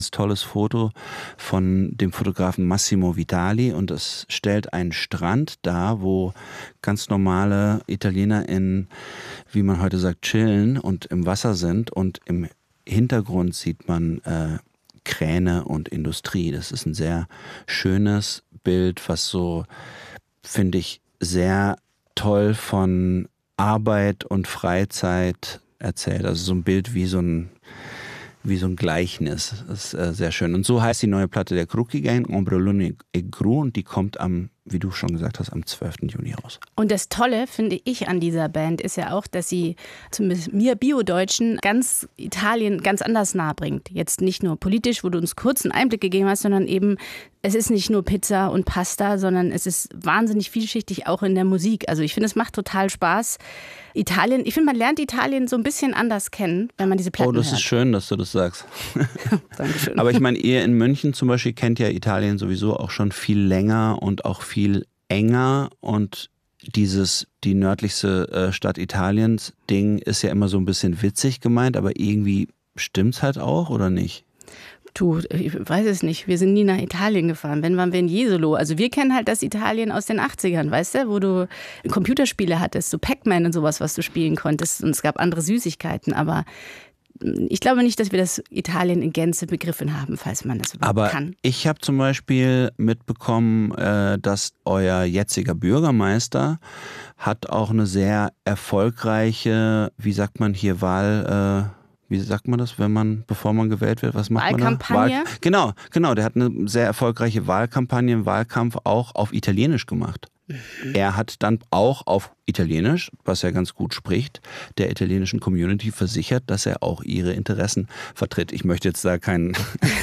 tolles Foto von dem Fotografen Massimo Vitali und es stellt einen Strand dar, wo ganz normale Italiener wie man heute sagt, chillen und im Wasser sind und im Hintergrund sieht man Kräne und Industrie. Das ist ein sehr schönes Bild, was so, finde ich, sehr toll von Arbeit und Freizeit erzählt. Also so ein Bild wie so ein Gleichnis. Das ist sehr schön. Und so heißt die neue Platte der Crookie Gang, Ombrellone e Gru, und die kommt wie du schon gesagt hast, am 12. Juni raus. Und das Tolle, finde ich, an dieser Band ist ja auch, dass sie zumindest mir Bio-Deutschen ganz Italien ganz anders nahe bringt. Jetzt nicht nur politisch, wo du uns kurz einen Einblick gegeben hast, sondern eben, es ist nicht nur Pizza und Pasta, sondern es ist wahnsinnig vielschichtig auch in der Musik. Also ich finde, es macht total Spaß. Italien, ich finde, man lernt Italien so ein bisschen anders kennen, wenn man diese Platten hört. Oh, das ist schön, dass du das sagst. Dankeschön. Aber ich meine, ihr in München zum Beispiel kennt ja Italien sowieso auch schon viel länger und auch viel enger, und die nördlichste Stadt Italiens Ding ist ja immer so ein bisschen witzig gemeint, aber irgendwie stimmt's halt auch, oder nicht? Du, ich weiß es nicht. Wir sind nie nach Italien gefahren. Wenn, waren wir in Jesolo. Also wir kennen halt das Italien aus den 80ern, weißt du? Wo du Computerspiele hattest, so Pac-Man und sowas, was du spielen konntest. Und es gab andere Süßigkeiten. Aber ich glaube nicht, dass wir das Italien in Gänze begriffen haben, falls man das überhaupt kann. Aber ich habe zum Beispiel mitbekommen, dass euer jetziger Bürgermeister hat auch eine sehr erfolgreiche, wie sagt man hier, wie sagt man das, bevor man gewählt wird? Was macht Wahlkampagne? Man da? Genau. Der hat eine sehr erfolgreiche Wahlkampagne, einen Wahlkampf auch auf Italienisch gemacht. Er hat dann auch auf Italienisch, was er ganz gut spricht, der italienischen Community versichert, dass er auch ihre Interessen vertritt. Ich möchte jetzt da keinen...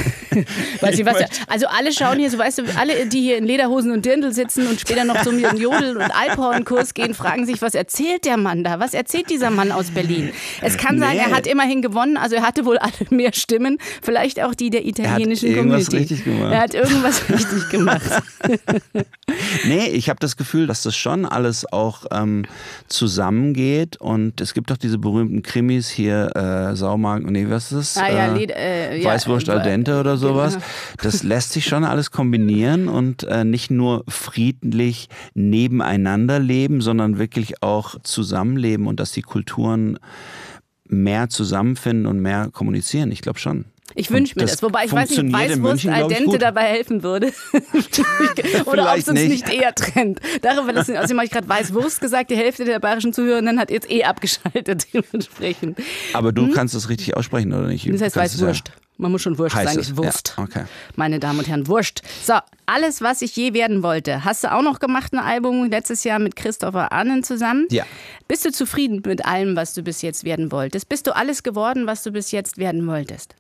Also alle schauen hier, so weißt du, alle, die hier in Lederhosen und Dirndl sitzen und später noch so einen Jodel- und Alphornkurs gehen, fragen sich, was erzählt der Mann da? Was erzählt dieser Mann aus Berlin? Es kann sein, er hat immerhin gewonnen, also er hatte wohl alle mehr Stimmen, vielleicht auch die der italienischen Community. Er hat irgendwas richtig gemacht. Nee, ich habe das Gefühl, dass das schon alles auch zusammengeht, und es gibt doch diese berühmten Krimis hier, Saumagen, was ist das? Weißwurst al dente oder sowas. Genau. Das lässt sich schon alles kombinieren und nicht nur friedlich nebeneinander leben, sondern wirklich auch zusammenleben, und dass die Kulturen mehr zusammenfinden und mehr kommunizieren. Ich glaube schon. Ich wünsche mir das. Wobei ich weiß nicht, Weißwurst al dente dabei helfen würde. Oder ob es uns nicht eher trennt. Darüber lassen wir, außerdem habe ich gerade Weißwurst gesagt, die Hälfte der bayerischen Zuhörenden hat jetzt abgeschaltet dementsprechend. Aber du kannst es richtig aussprechen, oder nicht? Das heißt Weißwurst. Man muss schon Wurst sagen, nicht Wurst. Ja, okay. Meine Damen und Herren, Wurst. So, alles, was ich je werden wollte. Hast du auch noch gemacht, ein Album letztes Jahr mit Christopher Arnen zusammen? Ja. Bist du zufrieden mit allem, was du bis jetzt werden wolltest? Bist du alles geworden, was du bis jetzt werden wolltest?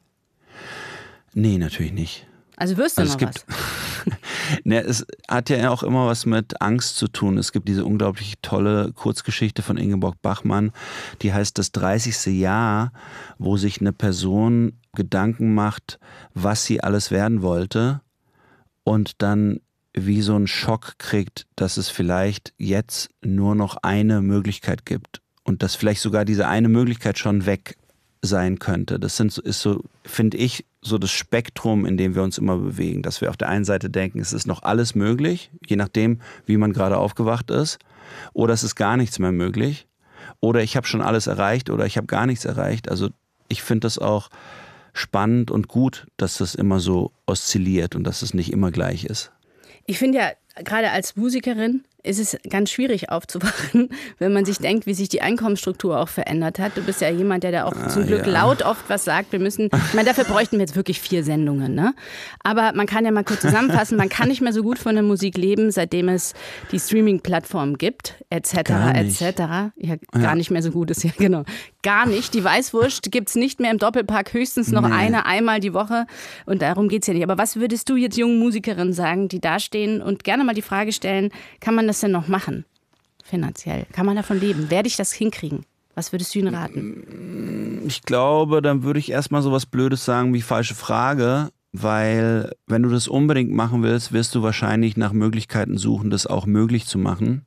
Nee, natürlich nicht. Also wirst du noch was? Ne, es hat ja auch immer was mit Angst zu tun. Es gibt diese unglaublich tolle Kurzgeschichte von Ingeborg Bachmann, die heißt Das 30. Jahr, wo sich eine Person Gedanken macht, was sie alles werden wollte, und dann wie so einen Schock kriegt, dass es vielleicht jetzt nur noch eine Möglichkeit gibt und dass vielleicht sogar diese eine Möglichkeit schon weg sein könnte. Das ist so, finde ich, so das Spektrum, in dem wir uns immer bewegen. Dass wir auf der einen Seite denken, es ist noch alles möglich, je nachdem, wie man gerade aufgewacht ist. Oder es ist gar nichts mehr möglich. Oder ich habe schon alles erreicht oder ich habe gar nichts erreicht. Also ich finde das auch spannend und gut, dass das immer so oszilliert und dass es nicht immer gleich ist. Ich finde ja, gerade als Musikerin ist es ganz schwierig aufzuwachen, wenn man sich denkt, wie sich die Einkommensstruktur auch verändert hat. Du bist ja jemand, der da auch zum Glück laut oft was sagt. Ich meine, dafür bräuchten wir jetzt wirklich 4 Sendungen, ne? Aber man kann ja mal kurz zusammenfassen, man kann nicht mehr so gut von der Musik leben, seitdem es die Streaming-Plattformen gibt, etc., etc. Ja, gar nicht mehr so gut ist, ja genau. Gar nicht. Die Weißwurst gibt es nicht mehr im Doppelpack, höchstens noch einmal die Woche. Und darum geht es ja nicht. Aber was würdest du jetzt jungen Musikerinnen sagen, die da stehen und gerne mal die Frage stellen, kann man das denn noch machen? Finanziell? Kann man davon leben? Werde ich das hinkriegen? Was würdest du ihnen raten? Ich glaube, dann würde ich erstmal so was Blödes sagen wie falsche Frage, weil wenn du das unbedingt machen willst, wirst du wahrscheinlich nach Möglichkeiten suchen, das auch möglich zu machen.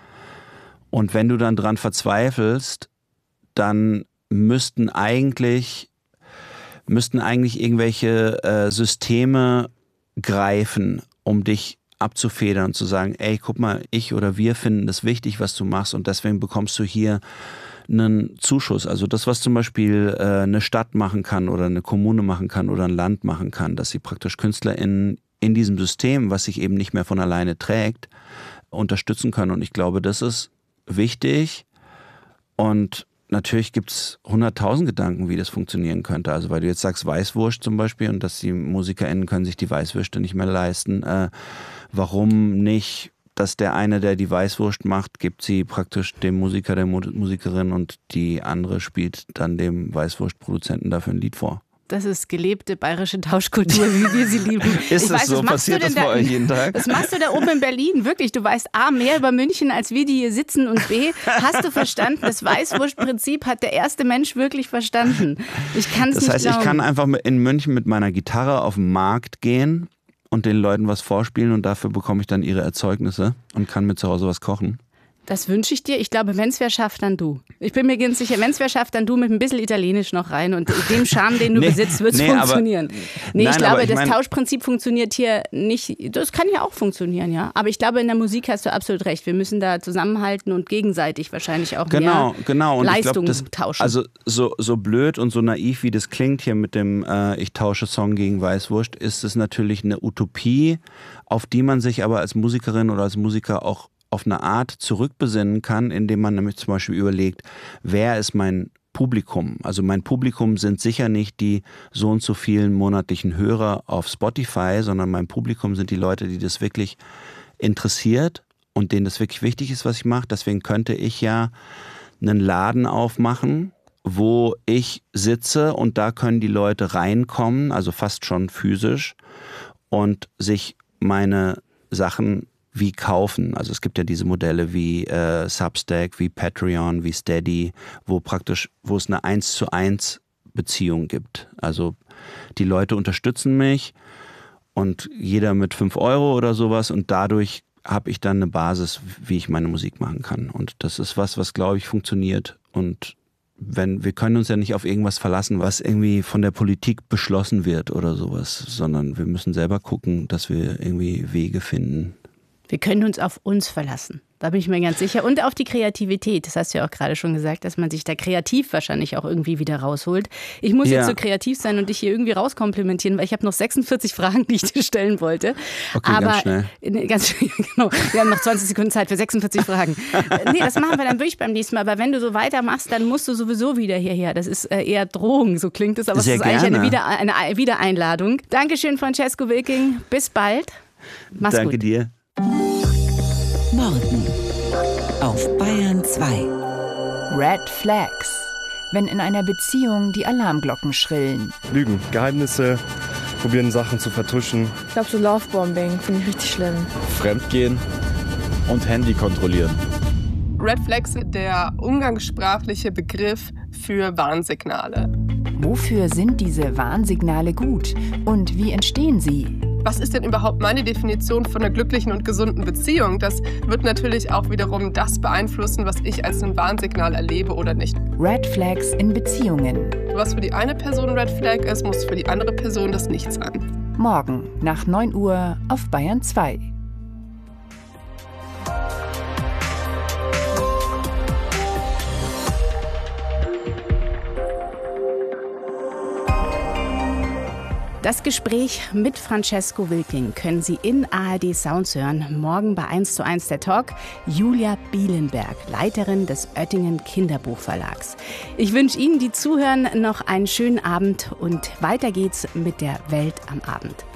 Und wenn du dann dran verzweifelst, dann müssten eigentlich müssten eigentlich irgendwelche Systeme greifen, um dich abzufedern und zu sagen, ey, guck mal, ich oder wir finden das wichtig, was du machst und deswegen bekommst du hier einen Zuschuss. Also das, was zum Beispiel eine Stadt machen kann oder eine Kommune machen kann oder ein Land machen kann, dass sie praktisch KünstlerInnen in diesem System, was sich eben nicht mehr von alleine trägt, unterstützen können. Und ich glaube, das ist wichtig. Und natürlich gibt es 100.000 Gedanken, wie das funktionieren könnte. Also weil du jetzt sagst Weißwurst zum Beispiel und dass die MusikerInnen können sich die Weißwürste nicht mehr leisten. Warum nicht, dass der eine, der die Weißwurst macht, gibt sie praktisch dem Musiker, der Musikerin und die andere spielt dann dem Weißwurstproduzenten dafür ein Lied vor. Das ist gelebte bayerische Tauschkultur, wie wir sie lieben. Ist das so? Passiert das bei euch jeden Tag? Was machst du da oben in Berlin? Wirklich, du weißt A, mehr über München, als wir, die hier sitzen und B, hast du verstanden, das Weißwurstprinzip hat der erste Mensch wirklich verstanden. Ich kann es nicht glauben. Das heißt, ich kann einfach in München mit meiner Gitarre auf den Markt gehen und den Leuten was vorspielen und dafür bekomme ich dann ihre Erzeugnisse und kann mir zu Hause was kochen. Das wünsche ich dir. Ich glaube, wenn es wer schafft, dann du. Ich bin mir ganz sicher, wenn es wer schafft, dann du mit ein bisschen Italienisch noch rein und dem Charme, den du besitzt, wird es funktionieren. Ich glaube, das Tauschprinzip funktioniert hier nicht. Das kann ja auch funktionieren, ja. Aber ich glaube, in der Musik hast du absolut recht. Wir müssen da zusammenhalten und gegenseitig wahrscheinlich auch mehr und Leistung ich glaub, tauschen. Also so blöd und so naiv, wie das klingt hier mit dem ich tausche Song gegen Weißwurst, ist es natürlich eine Utopie, auf die man sich aber als Musikerin oder als Musiker auch auf eine Art zurückbesinnen kann, indem man nämlich zum Beispiel überlegt, wer ist mein Publikum? Also mein Publikum sind sicher nicht die so und so vielen monatlichen Hörer auf Spotify, sondern mein Publikum sind die Leute, die das wirklich interessiert und denen das wirklich wichtig ist, was ich mache. Deswegen könnte ich ja einen Laden aufmachen, wo ich sitze und da können die Leute reinkommen, also fast schon physisch und sich meine Sachen wie kaufen. Also es gibt ja diese Modelle wie Substack, wie Patreon, wie Steady, wo es eine 1:1 Beziehung gibt. Also die Leute unterstützen mich und jeder mit 5 Euro oder sowas und dadurch habe ich dann eine Basis, wie ich meine Musik machen kann. Und das ist was glaube ich funktioniert und wir können uns ja nicht auf irgendwas verlassen, was irgendwie von der Politik beschlossen wird oder sowas, sondern wir müssen selber gucken, dass wir irgendwie Wege finden. Wir können uns auf uns verlassen. Da bin ich mir ganz sicher. Und auf die Kreativität. Das hast du ja auch gerade schon gesagt, dass man sich da kreativ wahrscheinlich auch irgendwie wieder rausholt. Ich muss jetzt so kreativ sein und dich hier irgendwie rauskomplimentieren, weil ich habe noch 46 Fragen, die ich dir stellen wollte. Okay, aber ganz schnell. Ganz schnell, genau. Wir haben noch 20 Sekunden Zeit für 46 Fragen. Nee, das machen wir dann wirklich beim nächsten Mal. Aber wenn du so weitermachst, dann musst du sowieso wieder hierher. Das ist eher Drohung, so klingt es. Aber es ist eigentlich eine Wiedereinladung. Dankeschön, Francesco Wilking. Bis bald. Mach's gut. Danke dir. Morgen auf Bayern 2. Red Flags. Wenn in einer Beziehung die Alarmglocken schrillen. Lügen, Geheimnisse, probieren Sachen zu vertuschen. Ich glaube so Lovebombing finde ich richtig schlimm. Fremdgehen und Handy kontrollieren. Red Flags, der umgangssprachliche Begriff für Warnsignale. Wofür sind diese Warnsignale gut und wie entstehen sie? Was ist denn überhaupt meine Definition von einer glücklichen und gesunden Beziehung? Das wird natürlich auch wiederum das beeinflussen, was ich als ein Warnsignal erlebe oder nicht. Red Flags in Beziehungen. Was für die eine Person Red Flag ist, muss für die andere Person das nicht sein. Morgen nach 9 Uhr auf Bayern 2. Das Gespräch mit Francesco Wilking können Sie in ARD Sounds hören. Morgen bei 1:1 der Talk. Julia Bielenberg, Leiterin des Oettingen Kinderbuchverlags. Ich wünsche Ihnen, die zuhören, noch einen schönen Abend und weiter geht's mit der Welt am Abend.